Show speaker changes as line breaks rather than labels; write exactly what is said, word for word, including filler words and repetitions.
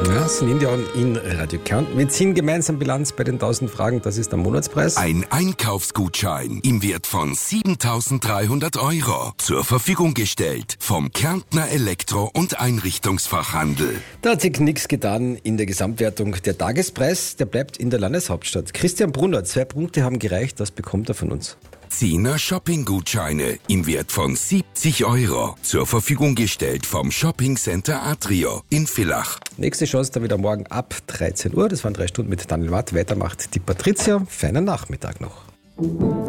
Ja, Celine Dion in Radio Kärnten. Wir ziehen gemeinsam Bilanz bei den tausend Fragen. Das ist der Monatspreis.
Ein Einkaufsgutschein im Wert von siebentausenddreihundert Euro zur Verfügung gestellt vom Kärntner Elektro- und Einrichtungsfachhandel.
Da hat sich nichts getan in der Gesamtwertung. Der Tagespreis, der bleibt in der Landeshauptstadt. Christian Brunner, zwei Punkte haben gereicht. Was bekommt er von uns?
Zehner Shoppinggutscheine im Wert von siebzig Euro zur Verfügung gestellt vom Shoppingcenter Atrio in Villach.
Nächste Chance dann wieder morgen ab dreizehn Uhr. Das waren drei Stunden mit Daniel Watt. Weiter macht die Patricia. Feinen Nachmittag noch.